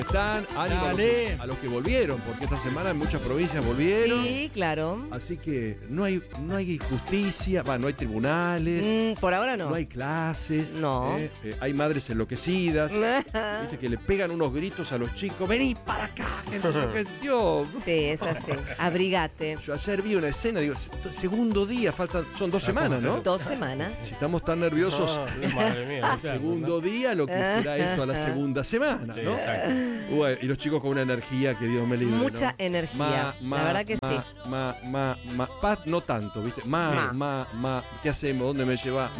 Están, ánimo a los que volvieron, porque esta semana en muchas provincias volvieron. Sí, claro. Así que no hay justicia, no hay tribunales. Por ahora no. No hay clases. No. Hay madres enloquecidas. Viste que le pegan unos gritos a los chicos. Vení para acá. Dios. Sí, es así. Abrigate. Yo ayer vi una escena, digo, segundo día, son 2 semanas, ¿no? 2 semanas. Si estamos tan nerviosos, madre mía, segundo día, lo que será esto a la segunda semana, ¿no? Y los chicos con una energía que Dios me libre. Mucha energía. La verdad que sí. Pat no tanto, ¿viste? ¿Qué hacemos? ¿Dónde me lleva?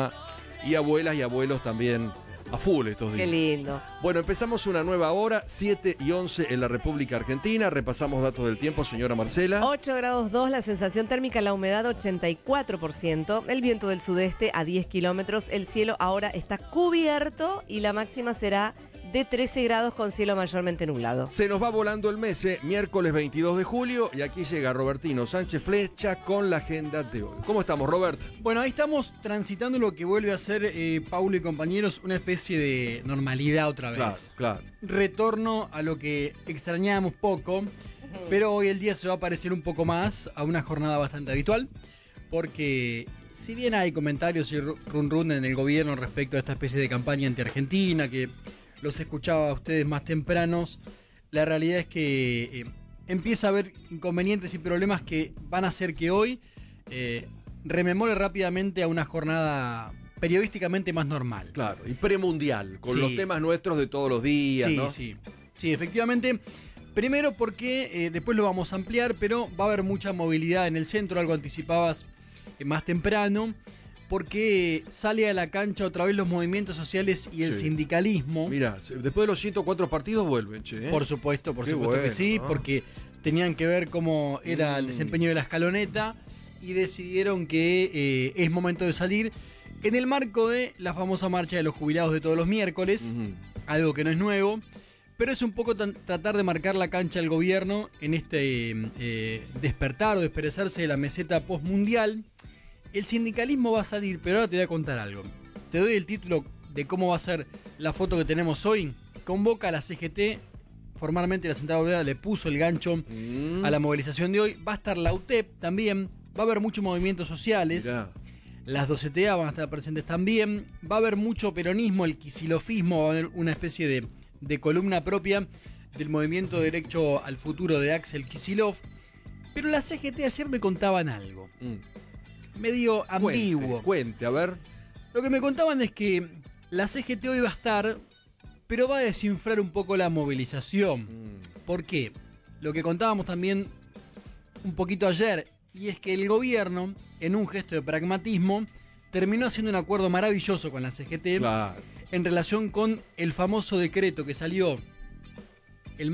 Y abuelas y abuelos también a full estos días. Qué lindo. Bueno, empezamos una nueva hora, 7:11 en la República Argentina. Repasamos datos del tiempo, señora Marcela. 8 grados 2, la sensación térmica, la humedad 84%, el viento del sudeste a 10 kilómetros, el cielo ahora está cubierto y la máxima será de 13 grados con cielo mayormente nublado. Se nos va volando el mes, miércoles 22 de julio, y aquí llega Robertino Sánchez Flecha con la agenda de hoy. ¿Cómo estamos, Robert? Bueno, ahí estamos transitando lo que vuelve a ser, Paulo y compañeros, una especie de normalidad otra vez. Claro. Retorno a lo que extrañábamos poco, pero hoy el día se va a parecer un poco más a una jornada bastante habitual, porque si bien hay comentarios y run en el gobierno respecto a esta especie de campaña anti-Argentina, que los escuchaba a ustedes más tempranos, la realidad es que empieza a haber inconvenientes y problemas que van a hacer que hoy rememore rápidamente a una jornada periodísticamente más normal. Claro, y premundial, con los temas nuestros de todos los días, ¿no? Sí, efectivamente. Primero porque, después lo vamos a ampliar, pero va a haber mucha movilidad en el centro, algo anticipabas más temprano, porque sale a la cancha otra vez los movimientos sociales y el sindicalismo. Mira, después de los 104 partidos vuelven, che. Por supuesto bueno, que sí, ¿no? Porque tenían que ver cómo era el desempeño de la escaloneta y decidieron que es momento de salir en el marco de la famosa marcha de los jubilados de todos los miércoles, algo que no es nuevo, pero es un poco tratar de marcar la cancha al gobierno en este despertar o desperezarse de la meseta postmundial. El sindicalismo va a salir, pero ahora te voy a contar algo. Te doy el título de cómo va a ser la foto que tenemos hoy. Convoca a la CGT, formalmente la Central Obrera le puso el gancho a la movilización de hoy. Va a estar la UTEP también, va a haber muchos movimientos sociales. Mirá. Las 2CTA van a estar presentes también. Va a haber mucho peronismo, el quisilofismo, va a haber una especie de columna propia del movimiento Derecho al Futuro de Axel Kicillof. Pero la CGT ayer me contaban algo. Medio ambiguo. Cuente, a ver. Lo que me contaban es que la CGT hoy va a estar, pero va a desinflar un poco la movilización. ¿Por qué? Lo que contábamos también un poquito ayer, y es que el gobierno, en un gesto de pragmatismo, terminó haciendo un acuerdo maravilloso con la CGT en relación con el famoso decreto que salió el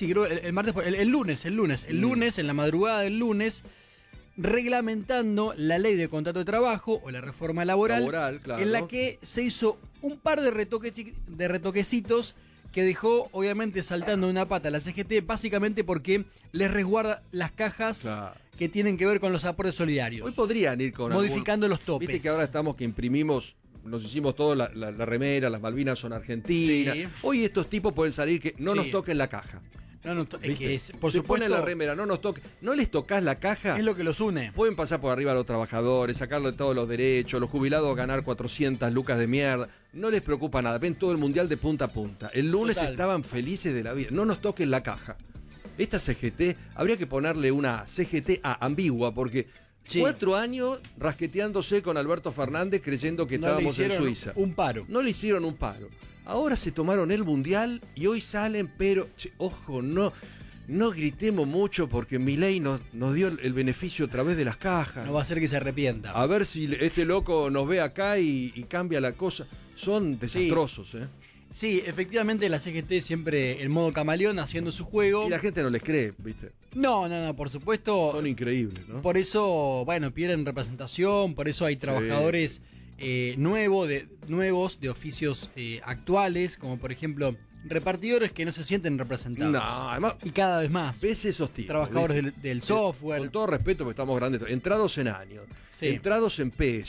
lunes, en la madrugada del lunes, reglamentando la ley de contrato de trabajo o la reforma laboral claro, en la que se hizo un par de retoquecitos que dejó obviamente saltando una pata a la CGT, básicamente porque les resguarda las cajas que tienen que ver con los aportes solidarios. Hoy podrían ir con modificando los topes. Viste que ahora estamos que imprimimos, nos hicimos todos la remera, las Malvinas son argentinas. Sí. Hoy estos tipos pueden salir que no nos toquen la caja. Es que por se supuesto, pone la remera, no nos toque, no les tocas la caja. Es lo que los une. Pueden pasar por arriba a los trabajadores, sacarle todos los derechos, los jubilados a ganar 400 lucas de mierda. No les preocupa nada, ven todo el mundial de punta a punta. El lunes estaban felices de la vida. No nos toquen la caja. Esta CGT, habría que ponerle una CGT ambigua, porque 4 años rasqueteándose con Alberto Fernández creyendo que estábamos en Suiza. No le hicieron un paro. Ahora se tomaron el mundial y hoy salen, pero, ojo, no gritemos mucho porque Milei nos dio el beneficio a través de las cajas. No va a ser que se arrepienta. A ver si este loco nos ve acá y cambia la cosa. Son desastrosos, Sí, efectivamente la CGT siempre en modo camaleón haciendo su juego. Y la gente no les cree, ¿viste? No, por supuesto. Son increíbles, ¿no? Por eso, pierden representación, por eso hay trabajadores nuevos de oficios actuales, como por ejemplo repartidores que no se sienten representados. No, además, y cada vez más. ¿Ves esos tipos? Trabajadores del software. Con todo respeto, porque estamos grandes. Entrados en años, entrados en peso,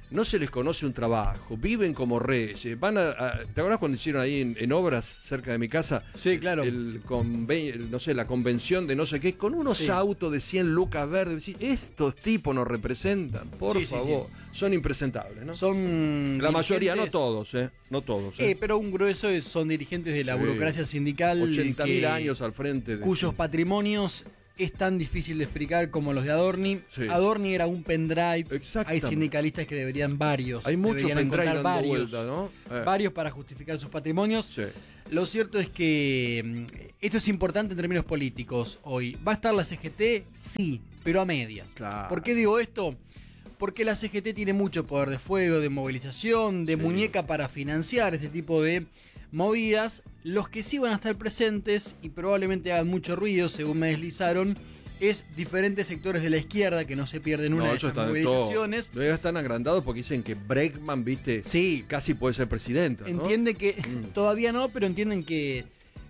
no se les conoce un trabajo, viven como reyes, ¿te acuerdas cuando hicieron ahí en Obras, cerca de mi casa? Sí, claro. No sé, la convención de no sé qué, con unos autos de 100 lucas verdes. Estos tipos nos representan, por favor. Son impresentables, ¿no? Son la mayoría, no todos, no todos. Pero un grueso son dirigentes de la burocracia sindical. 80.000 años al frente. Cuyos patrimonios es tan difícil de explicar como los de Adorni. Sí. Adorni era un pendrive. Hay sindicalistas que deberían varios. Hay muchos pendrive dando varios, vuelta, ¿no? Varios para justificar sus patrimonios. Sí. Lo cierto es que esto es importante en términos políticos hoy. ¿Va a estar la CGT? Sí, pero a medias. Claro. ¿Por qué digo esto? Porque la CGT tiene mucho poder de fuego, de movilización, de muñeca para financiar este tipo de movidas. Los que sí van a estar presentes y probablemente hagan mucho ruido, según me deslizaron, es diferentes sectores de la izquierda que no se pierden una de estas movilizaciones. No están agrandados porque dicen que Bregman, viste, casi puede ser presidente, ¿no? Entiende que todavía no, pero entienden que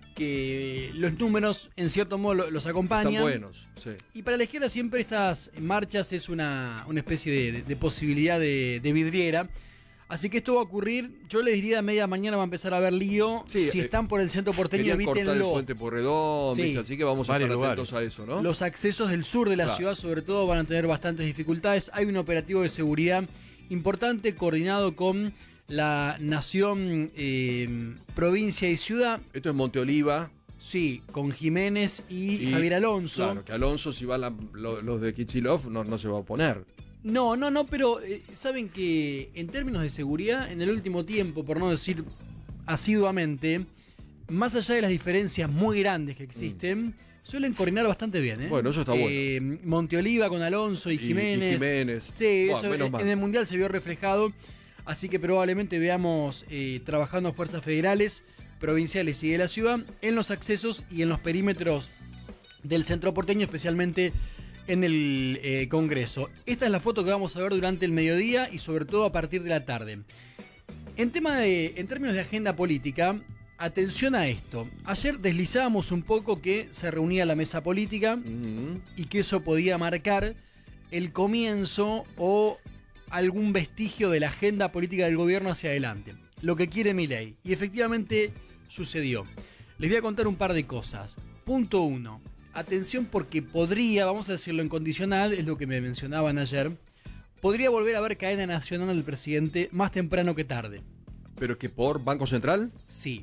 los números en cierto modo los acompañan. Están buenos, sí. Y para la izquierda siempre estas marchas es una especie de posibilidad de vidriera. Así que esto va a ocurrir, yo les diría, a media mañana va a empezar a haber lío. Si están por el centro porteño, evítenlo. Cortar el puente Porredón, así que vamos a estar atentos a eso, ¿no? Los accesos del sur de la ciudad, sobre todo, van a tener bastantes dificultades. Hay un operativo de seguridad importante, coordinado con la Nación, provincia y ciudad. Esto es Monte Oliva. Sí, con Jiménez y Javier Alonso. Claro, que Alonso, si van los de Kicillof, no se va a oponer. No, pero saben que en términos de seguridad, en el último tiempo, por no decir asiduamente, más allá de las diferencias muy grandes que existen, suelen coordinar bastante bien. Bueno, eso está bueno. Monteoliva con Alonso y Jiménez. Sí, eso en el Mundial se vio reflejado, así que probablemente veamos trabajando fuerzas federales, provinciales y de la ciudad en los accesos y en los perímetros del centro porteño, especialmente en el Congreso. Esta es la foto que vamos a ver durante el mediodía y sobre todo a partir de la tarde. En términos de agenda política, atención a esto. Ayer deslizábamos un poco que se reunía la mesa política y que eso podía marcar el comienzo o algún vestigio de la agenda política del gobierno hacia adelante. Lo que quiere Milei. Y efectivamente sucedió. Les voy a contar un par de cosas. Punto 1. Atención porque podría, vamos a decirlo en condicional, es lo que me mencionaban ayer, podría volver a haber cadena nacional del presidente más temprano que tarde. ¿Pero que por Banco Central? Sí.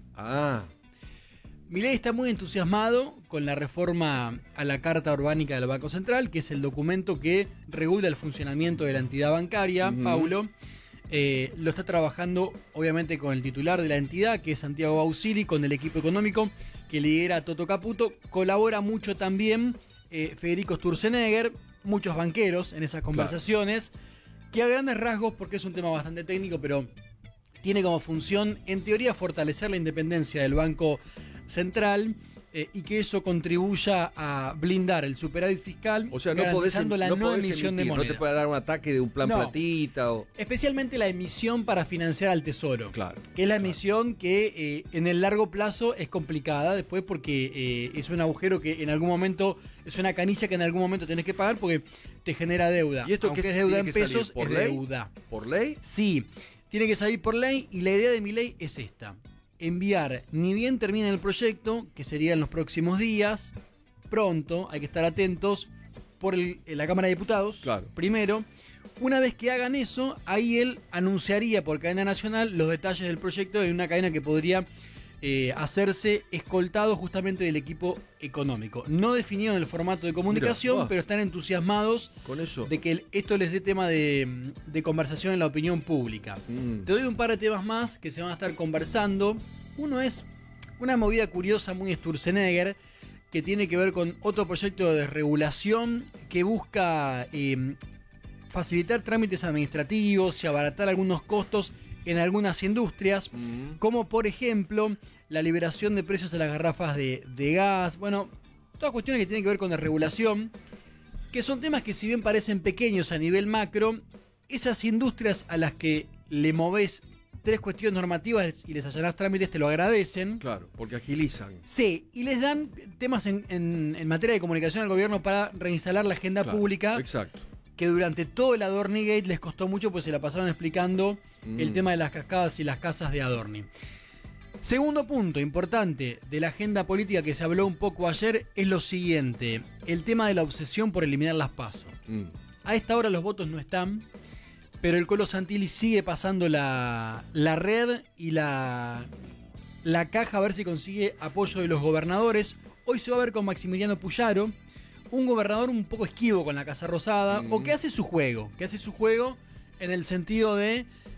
Milei está muy entusiasmado con la reforma a la Carta Orgánica del Banco Central, que es el documento que regula el funcionamiento de la entidad bancaria, Paulo. Lo está trabajando obviamente con el titular de la entidad, que es Santiago Bausili, con el equipo económico que lidera Toto Caputo. Colabora mucho también Federico Sturzenegger, muchos banqueros en esas conversaciones, que a grandes rasgos, porque es un tema bastante técnico, pero tiene como función, en teoría, fortalecer la independencia del Banco Central y que eso contribuya a blindar el superávit fiscal, o sea, garantizando la no emisión de moneda. No te puede dar un ataque de un plan platita. Especialmente la emisión para financiar al Tesoro. Claro. Que es la emisión que en el largo plazo es complicada después porque es un agujero que en algún momento, es una canilla que en algún momento tenés que pagar porque te genera deuda. ¿Y esto aunque es deuda en pesos, es deuda. ¿Por ley? Sí, tiene que salir por ley y la idea de Milei es esta. Enviar, ni bien termine el proyecto, que sería en los próximos días, pronto, hay que estar atentos, por la Cámara de Diputados, primero. Una vez que hagan eso, ahí él anunciaría por cadena nacional los detalles del proyecto de una cadena que podría hacerse escoltado justamente del equipo económico. No definieron el formato de comunicación, pero están entusiasmados con eso, de que esto les dé tema de conversación en la opinión pública. Te doy un par de temas más que se van a estar conversando. Uno es una movida curiosa muy Sturzenegger, que tiene que ver con otro proyecto de desregulación que busca facilitar trámites administrativos y abaratar algunos costos en algunas industrias, como por ejemplo la liberación de precios de las garrafas de gas. Bueno, todas cuestiones que tienen que ver con la regulación, que son temas que si bien parecen pequeños a nivel macro, esas industrias a las que le movés 3 cuestiones normativas y les allanás trámites te lo agradecen. Claro, porque agilizan. Sí, y les dan temas en materia de comunicación al gobierno para reinstalar la agenda pública. Exacto. que durante todo el Adorni Gate les costó mucho, pues se la pasaron explicando el tema de las cascadas y las casas de Adorni. Segundo punto importante de la agenda política que se habló un poco ayer es lo siguiente, el tema de la obsesión por eliminar las PASO. A esta hora los votos no están, pero el Colo Santilli sigue pasando la red y la caja a ver si consigue apoyo de los gobernadores. Hoy se va a ver con Maximiliano Puyaro, un gobernador un poco esquivo con la Casa Rosada, o que hace su juego en el sentido de